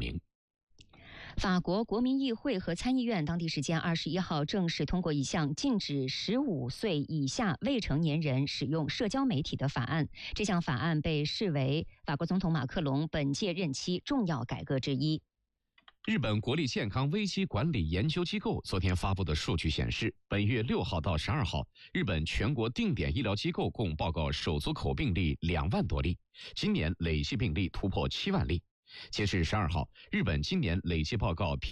明。 法国国民议会和参议院当地时间21号正式通过一项禁止15岁以下未成年人使用社交媒体的法案。这项法案被视为法国总统马克龙本届任期重要改革之一。 日本国立健康危机管理研究机构昨天发布的数据显示，本月6号到12号，日本全国定点医疗机构共报告手足口病例2万多例，今年累计病例突破7万例。截至12号，日本今年累计报告